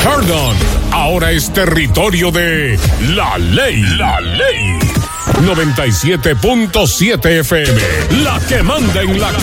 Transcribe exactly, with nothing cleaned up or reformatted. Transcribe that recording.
Perdón, ahora es territorio de La Ley. La Ley. noventa y siete punto siete F M, la que manda en la